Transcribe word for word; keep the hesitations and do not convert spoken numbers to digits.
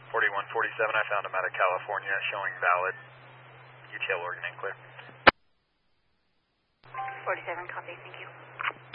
forty-one forty-seven, I found him out of California showing valid U T L organ and clear. forty-seven, copy, thank you.